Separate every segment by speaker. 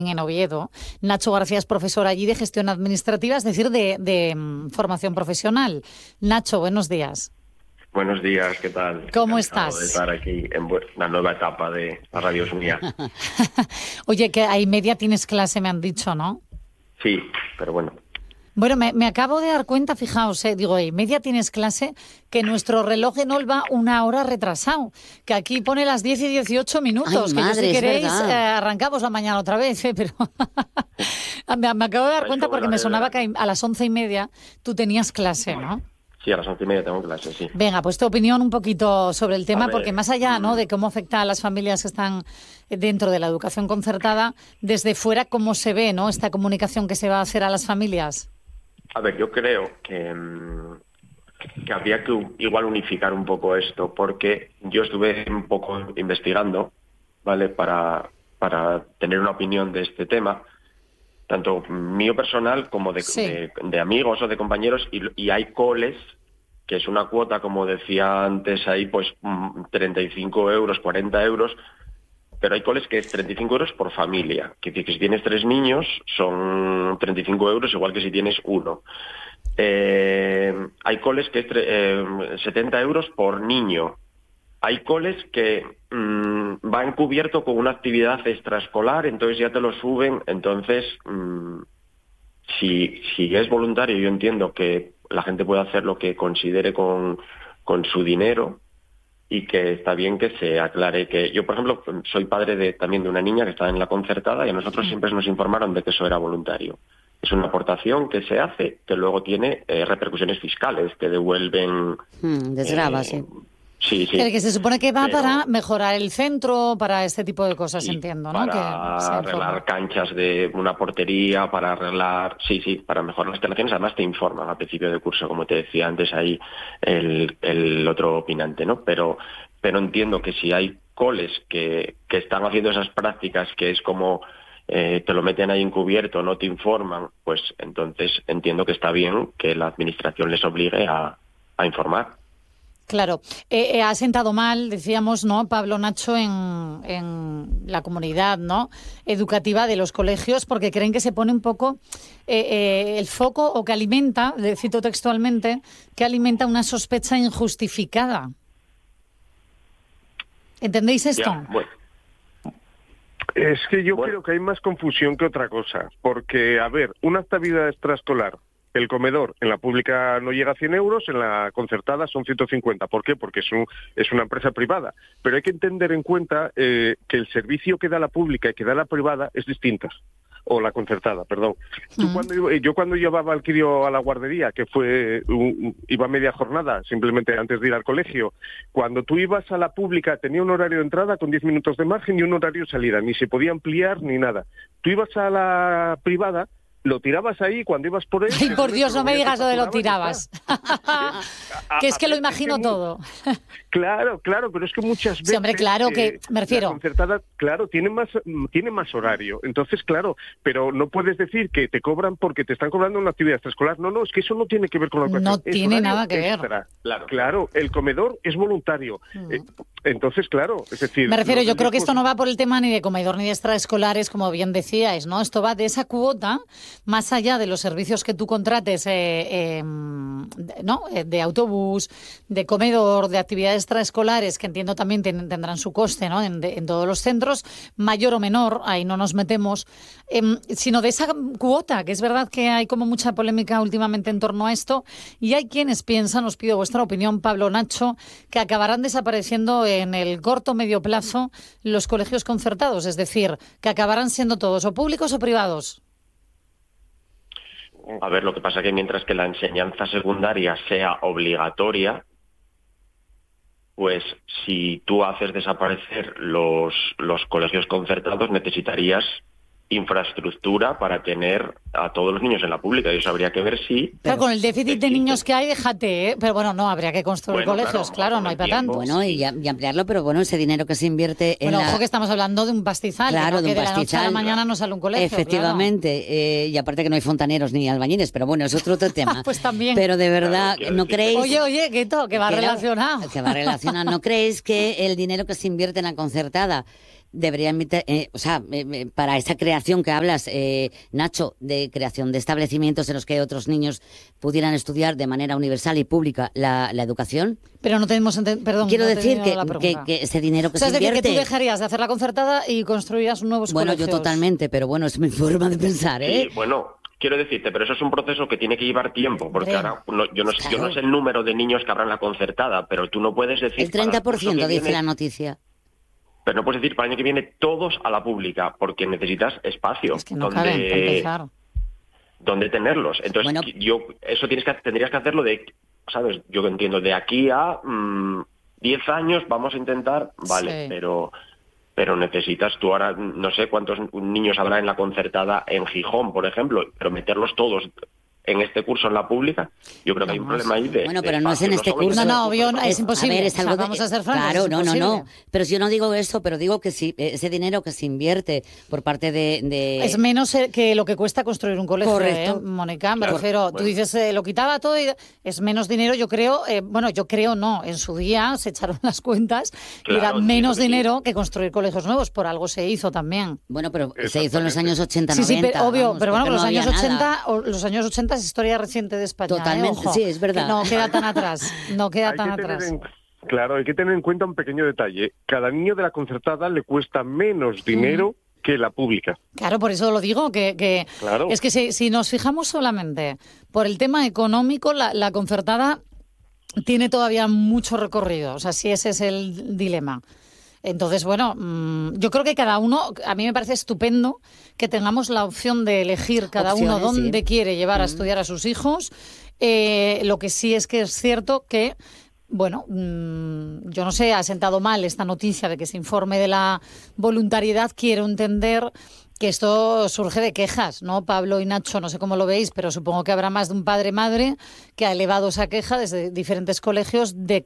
Speaker 1: en Oviedo. Nacho García es profesor allí de gestión administrativa, es decir, de formación profesional. Nacho, buenos días.
Speaker 2: Buenos días, ¿qué tal?
Speaker 1: ¿Cómo
Speaker 2: Encantado
Speaker 1: estás?
Speaker 2: de estar aquí en la nueva etapa de la Radio Mía.
Speaker 1: Oye, que a y media tienes clase, me han dicho, ¿no?
Speaker 2: Sí, pero bueno.
Speaker 1: Bueno, me acabo de dar cuenta, fijaos, digo, a y media tienes clase, que nuestro reloj en Olva va 1 hora retrasado, que aquí pone las 10 y 18 minutos,
Speaker 3: Ay,
Speaker 1: que
Speaker 3: madre,
Speaker 1: yo si
Speaker 3: es
Speaker 1: queréis
Speaker 3: verdad.
Speaker 1: arrancamos la mañana otra vez, pero me acabo de dar cuenta porque me sonaba que a las 11:30 tú tenías clase, ¿no?
Speaker 2: Sí, a las 11:30 tengo clase, sí.
Speaker 1: Venga, pues tu opinión un poquito sobre el tema,
Speaker 2: A ver,
Speaker 1: porque más allá, ¿no?, de cómo afecta a las familias que están dentro de la educación concertada, desde fuera, ¿cómo se ve, ¿no?, esta comunicación que se va a hacer a las familias?
Speaker 2: A ver, yo creo que habría que igual unificar un poco esto, porque yo estuve un poco investigando, ¿vale?, para tener una opinión de este tema, tanto mío personal como de amigos o de compañeros, y hay coles que es una cuota, como decía antes ahí, pues 35 euros, 40 euros, pero hay coles que es 35 euros por familia, que si tienes 3 niños son 35 euros, igual que si tienes 1. Hay coles que es 70 euros por niño. Hay coles que van cubierto con una actividad extraescolar, entonces ya te lo suben. Entonces, si es voluntario, yo entiendo que la gente puede hacer lo que considere con su dinero, y que está bien que se aclare que yo, por ejemplo, soy padre también de una niña que está en la concertada, y a nosotros siempre nos informaron de que eso era voluntario. Es una aportación que se hace, que luego tiene repercusiones fiscales, que devuelven...
Speaker 3: desgrava, sí.
Speaker 2: Sí, sí.
Speaker 1: Pero que se supone que va para mejorar el centro, para este tipo de cosas,
Speaker 2: Sí,
Speaker 1: entiendo, ¿no?
Speaker 2: Para
Speaker 1: que se
Speaker 2: arreglar canchas de una portería, para arreglar... Sí, para mejorar las instalaciones. Además te informan al principio del curso, como te decía antes ahí el otro opinante, ¿no? Pero entiendo que si hay coles que están haciendo esas prácticas, que es como te lo meten ahí encubierto, no te informan, pues entonces entiendo que está bien que la administración les obligue a informar.
Speaker 1: Claro, ha sentado mal, decíamos, ¿no, Pablo, Nacho, en la comunidad, ¿no?, educativa de los colegios, porque creen que se pone un poco el foco, o que alimenta, le cito textualmente, que alimenta una sospecha injustificada. ¿Entendéis esto?
Speaker 2: Ya, bueno.
Speaker 4: Es que yo creo que hay más confusión que otra cosa, porque, a ver, una actividad extraescolar, el comedor en la pública no llega a 100 euros, en la concertada son 150. ¿Por qué? Porque es una empresa privada. Pero hay que tener en cuenta que el servicio que da la pública y que da la privada es distinta. O la concertada, perdón. Yo cuando llevaba al crío a la guardería, que iba media jornada, simplemente antes de ir al colegio, cuando tú ibas a la pública tenía un horario de entrada con 10 minutos de margen y un horario de salida, ni se podía ampliar ni nada. Tú ibas a la privada, lo tirabas ahí cuando ibas por él...
Speaker 1: Ay, por Dios, no me digas lo de lo tirabas. Que es que lo imagino todo.
Speaker 4: Claro, pero es que muchas veces...
Speaker 1: Sí, hombre, claro, que me refiero...
Speaker 4: La concertada, claro, tiene más horario. Entonces, claro, pero no puedes decir que te cobran porque te están cobrando una actividad extraescolar. No, es que eso no tiene que ver con la educación.
Speaker 1: No tiene nada que ver.
Speaker 4: Claro, el comedor es voluntario. Entonces, claro, es decir...
Speaker 1: Me refiero, yo creo que esto no va por el tema ni de comedor ni de extraescolares, como bien decíais, ¿no? Esto va de esa cuota, más allá de los servicios que tú contrates, ¿no?, de autobús, de comedor, de actividades extraescolares, que entiendo también tendrán su coste, ¿no?, en todos los centros, mayor o menor, ahí no nos metemos, sino de esa cuota, que es verdad que hay como mucha polémica últimamente en torno a esto, y hay quienes piensan, os pido vuestra opinión, Pablo, Nacho, que acabarán desapareciendo en el corto o medio plazo los colegios concertados, es decir, que acabarán siendo todos o públicos o privados.
Speaker 2: A ver, lo que pasa es que mientras que la enseñanza secundaria sea obligatoria, pues si tú haces desaparecer los colegios concertados, necesitarías infraestructura para tener a todos los niños en la pública, y eso habría que ver si...
Speaker 1: Claro, con el déficit de niños que hay, déjate, ¿eh? Pero bueno, no, habría que construir colegios, claro, no hay para tanto.
Speaker 3: Bueno, y ampliarlo, pero bueno, ese dinero que se invierte en
Speaker 1: ojo que estamos hablando de un pastizal,
Speaker 3: claro,
Speaker 1: ¿no?
Speaker 3: de un
Speaker 1: que de la noche a la mañana no sale un colegio.
Speaker 3: Efectivamente, claro. Y aparte que no hay fontaneros ni albañiles, pero bueno, eso es otro tema.
Speaker 1: Pues también.
Speaker 3: Pero de verdad, ¿no creéis...?
Speaker 1: Oye, que va relacionado.
Speaker 3: Que va relacionado. ¿No creéis que el dinero que se invierte en la concertada debería para esa creación que hablas, Nacho, de creación de establecimientos en los que otros niños pudieran estudiar de manera universal y pública la educación.
Speaker 1: Pero no tenemos... Perdón,
Speaker 3: quiero
Speaker 1: no
Speaker 3: decir
Speaker 1: que
Speaker 3: ese dinero que se
Speaker 1: es decir,
Speaker 3: invierte...
Speaker 1: que tú dejarías de hacer la concertada y construirías nuevos
Speaker 3: colegios. Yo totalmente, pero bueno, es mi forma de pensar, ¿eh?
Speaker 2: Sí, bueno, quiero decirte, pero eso es un proceso que tiene que llevar tiempo, porque ahora yo no sé el número de niños que habrá en la concertada, pero tú no puedes decir...
Speaker 3: El 30% dice la noticia.
Speaker 2: Pero no puedes decir para el año que viene todos a la pública, porque necesitas espacio.
Speaker 1: Es que no caben, para empezar.
Speaker 2: Donde tenerlos. Entonces, eso tendrías que hacerlo ¿sabes? Yo entiendo, de aquí a 10 años vamos a intentar, vale, sí. Pero necesitas, tú ahora, no sé cuántos niños habrá en la concertada en Gijón, por ejemplo, pero meterlos todos en este curso en la pública, yo creo que hay un problema ahí de...
Speaker 3: Bueno, pero no es en este curso.
Speaker 1: No, obvio, es imposible.
Speaker 3: A ver, es algo
Speaker 1: vamos a ser francos.
Speaker 3: Claro, no. Pero si yo no digo eso, pero digo que sí, ese dinero que se invierte por parte de...
Speaker 1: Es menos que lo que cuesta construir un colegio,
Speaker 3: correcto.
Speaker 1: Mónica, me refiero, bueno. Tú dices, lo quitaba todo y es menos dinero, yo creo, no, en su día se echaron las cuentas y era menos dinero que construir colegios nuevos, por algo se hizo también.
Speaker 3: Bueno, pero se hizo en los años 80,
Speaker 1: sí,
Speaker 3: 90.
Speaker 1: Sí, obvio, pero bueno,
Speaker 3: los
Speaker 1: años 80 es historia reciente de España.
Speaker 3: Totalmente,
Speaker 1: ojo,
Speaker 3: sí, es verdad.
Speaker 1: No queda tan atrás,
Speaker 4: Claro, hay que tener en cuenta un pequeño detalle. Cada niño de la concertada le cuesta menos dinero que la pública.
Speaker 1: Claro, por eso lo digo, que
Speaker 4: claro.
Speaker 1: Es que si nos fijamos solamente por el tema económico, la concertada tiene todavía mucho recorrido. O sea, si ese es el dilema. Entonces, bueno, yo creo que cada uno, a mí me parece estupendo que tengamos la opción de elegir cada uno dónde quiere llevar a estudiar a sus hijos. Lo que sí es que es cierto que, bueno, yo no sé, ha sentado mal esta noticia de que se informe de la voluntariedad. Quiero entender que esto surge de quejas, ¿no? Pablo y Nacho, no sé cómo lo veis, pero supongo que habrá más de un padre-madre que ha elevado esa queja desde diferentes colegios de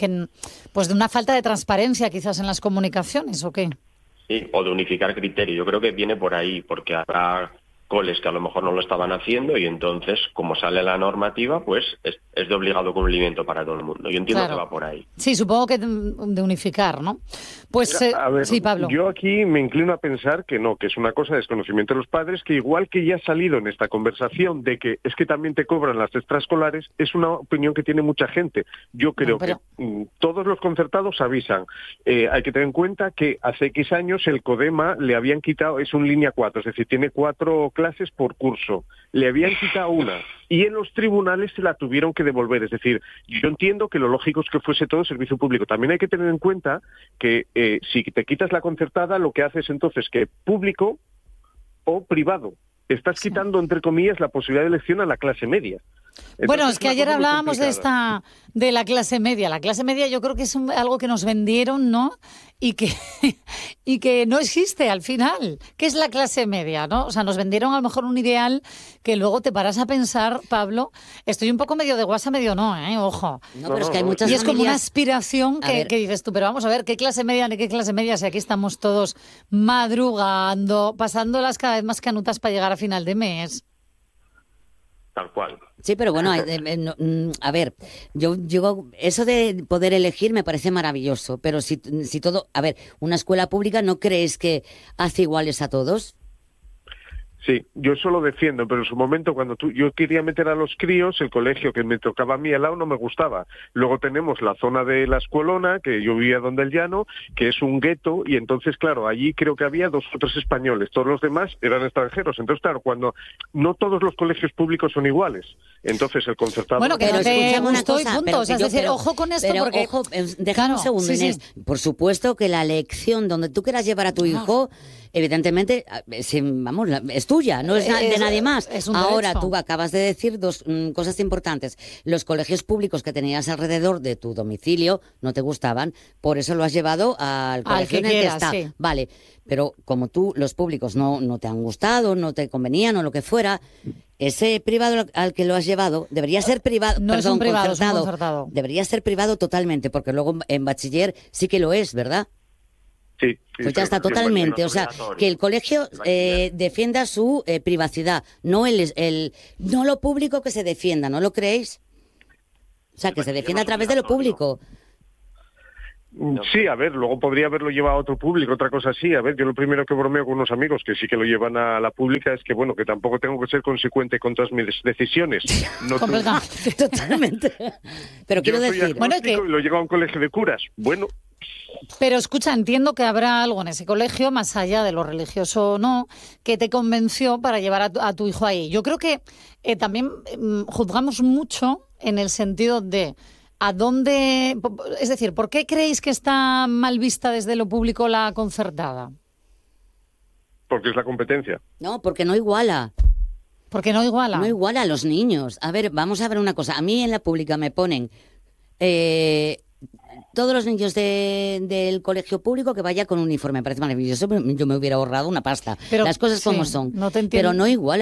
Speaker 1: una falta de transparencia quizás en las comunicaciones, ¿o qué?
Speaker 2: Sí, o de unificar criterio. Yo creo que viene por ahí, porque habrá coles que a lo mejor no lo estaban haciendo y entonces, como sale la normativa, pues es de obligado cumplimiento para todo el mundo. Yo entiendo que va por ahí.
Speaker 1: Sí, supongo que de unificar, ¿no? Pues
Speaker 4: a ver,
Speaker 1: sí, Pablo.
Speaker 4: Yo aquí me inclino a pensar que no, que es una cosa de desconocimiento de los padres, que igual que ya ha salido en esta conversación de que es que también te cobran las extraescolares, es una opinión que tiene mucha gente. Yo creo que todos los concertados avisan. Hay que tener en cuenta que hace X años el CODEMA le habían quitado, es un línea 4, es decir, tiene 4 clases por curso. Le habían quitado una y en los tribunales se la tuvieron que devolver. Es decir, yo entiendo que lo lógico es que fuese todo servicio público. También hay que tener en cuenta que si te quitas la concertada, lo que haces entonces que público o privado. Estás quitando, entre comillas, la posibilidad de elección a la clase media. Entonces,
Speaker 1: bueno, es que ayer hablábamos de la clase media. La clase media yo creo que es algo que nos vendieron, ¿no? Y que no existe al final. ¿Qué es la clase media, no? O sea, nos vendieron a lo mejor un ideal que luego te paras a pensar, Pablo, estoy un poco medio de guasa, medio no, Ojo.
Speaker 3: No, pero es que hay muchas
Speaker 1: familias... es como una aspiración que dices tú, pero vamos a ver, ¿qué clase media ni qué clase media? Si aquí estamos todos madrugando, pasándolas cada vez más canutas para llegar a final de mes.
Speaker 2: Tal cual.
Speaker 3: Sí, pero bueno, a ver, yo eso de poder elegir me parece maravilloso, pero si todo, a ver, una escuela pública, ¿no crees que hace iguales a todos?
Speaker 4: Sí, yo eso lo defiendo, pero en su momento cuando yo quería meter a los críos, el colegio que me tocaba a mí al lado no me gustaba. Luego tenemos la zona de la Escuelona, que yo vivía donde el Llano, que es un gueto, y entonces, claro, allí creo que había 2 o 3 españoles, todos los demás eran extranjeros. Entonces, claro, cuando no todos los colegios públicos son iguales, entonces el concertado...
Speaker 1: Bueno, que no te gustó y punto, es decir, ojo con esto porque...
Speaker 3: Ojo, déjame un segundo, Inés. Sí. Por supuesto que la elección donde tú quieras llevar a tu hijo... Evidentemente, es tuya, no es de nadie más. Ahora, tú acabas de decir 2 cosas importantes. Los colegios públicos que tenías alrededor de tu domicilio no te gustaban, por eso lo has llevado al colegio en el que está. Sí. Vale, pero como los públicos no te han gustado, no te convenían o lo que fuera, ese privado al que lo has llevado debería ser privado,
Speaker 1: no
Speaker 3: perdón,
Speaker 1: es un privado,
Speaker 3: concertado.
Speaker 1: Es un concertado.
Speaker 3: Debería ser privado totalmente, porque luego en bachiller sí que lo es, ¿verdad?
Speaker 4: Sí,
Speaker 3: pues ya está, totalmente. O sea, que el colegio defienda su privacidad, no no lo público que se defienda, ¿no lo creéis? O sea, que se defienda a través de lo público.
Speaker 2: No.
Speaker 4: Sí, a ver, luego podría haberlo llevado a otro público, otra cosa así. A ver, yo lo primero que bromeo con unos amigos que sí que lo llevan a la pública es que, bueno, que tampoco tengo que ser consecuente con todas mis decisiones. No
Speaker 1: Completamente.
Speaker 3: Totalmente. Pero quiero decir...
Speaker 4: Bueno, que... y lo llevo a un colegio de curas. Bueno...
Speaker 1: Pero escucha, entiendo que habrá algo en ese colegio, más allá de lo religioso o no, que te convenció para llevar a tu hijo ahí. Yo creo que también juzgamos mucho en el sentido de ¿a dónde? Es decir, ¿por qué creéis que está mal vista desde lo público la concertada?
Speaker 4: Porque es la competencia.
Speaker 3: No, porque no iguala.
Speaker 1: Porque no iguala.
Speaker 3: No iguala a los niños. A ver, vamos a ver una cosa. A mí en la pública me ponen todos los niños del colegio público que vaya con uniforme. Me parece maravilloso. Yo me hubiera ahorrado una pasta.
Speaker 1: Pero,
Speaker 3: las cosas como son.
Speaker 1: No te entiendo.
Speaker 3: Pero no iguala.